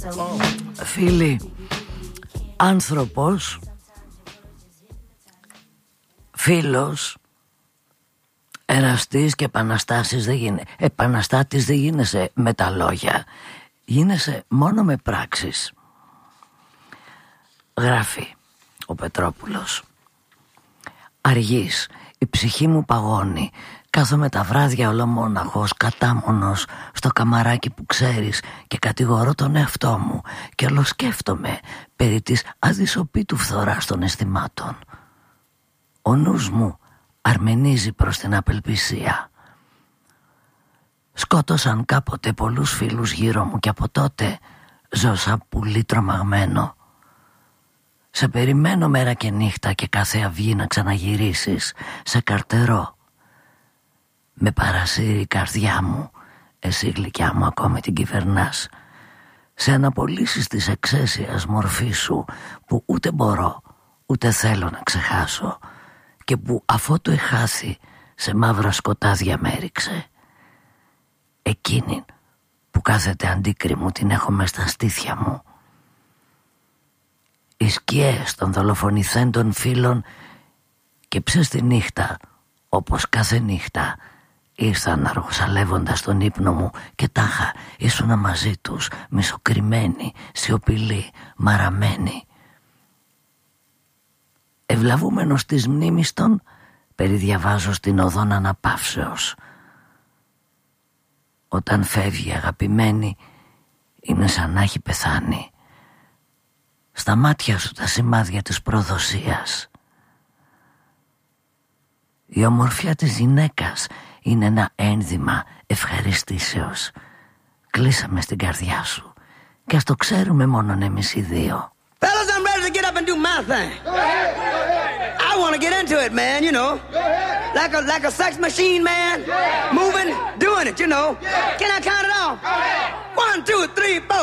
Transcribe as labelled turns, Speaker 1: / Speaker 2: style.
Speaker 1: Φίλοι, άνθρωπος, φίλος, εραστής και επαναστάτης δεν γίνεσαι με τα λόγια, γίνεσαι μόνο με πράξεις. Γράφει ο Πετρόπουλος. Αργής, η ψυχή μου παγώνει. Κάθομαι τα βράδια ολομόναχος, κατάμονος, στο καμαράκι που ξέρεις και κατηγορώ τον εαυτό μου και ολοσκέφτομαι περί της αδυσοπίτου φθοράς των αισθημάτων. Ο νους μου αρμενίζει προς την απελπισία. Σκότωσαν κάποτε πολλούς φίλους γύρω μου και από τότε ζω σαν πουλί τρομαγμένο. Σε περιμένω μέρα και νύχτα και κάθε αυγή να ξαναγυρίσεις. Σε καρτερώ. Με παρασύρει η καρδιά μου, εσύ γλυκιά μου ακόμη την κυβερνάς. Σε αναπολύσεις της εξαίσιας μορφή σου που ούτε μπορώ ούτε θέλω να ξεχάσω και που αφότου εχάθη σε μαύρα σκοτάδια με έριξε. Εκείνη που κάθεται αντίκρι μου την έχω μες στα στήθια μου. Οι σκιές των δολοφονηθέντων φίλων και ψες τη νύχτα, όπως κάθε νύχτα, ήρθαν αργοσαλεύοντας τον ύπνο μου και τάχα ήσουνα μαζί τους, μισοκρυμμένοι, σιωπηλοί, μαραμένοι. Ευλαβούμενος της μνήμης των, περιδιαβάζω στην οδόν αναπαύσεως. Όταν φεύγει αγαπημένη, είναι σαν να έχει πεθάνει. Στα μάτια σου τα σημάδια της προδοσίας. Η ομορφιά της γυναίκας είναι ένα ένδυμα ευχαριστήσεως. Κλείσαμε στην καρδιά σου και ας το ξέρουμε μόνον εμείς οι δύο.
Speaker 2: Fellas, I'm ready to get up and do my thing. I want to get into it, man, you know. Like a sex machine, man. Moving, doing it, you know. Can I count it off? 1, 2, 3, 4.